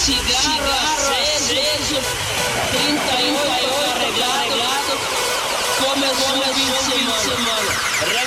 cigarro aceso, 38 carregado, começou o fim de semana.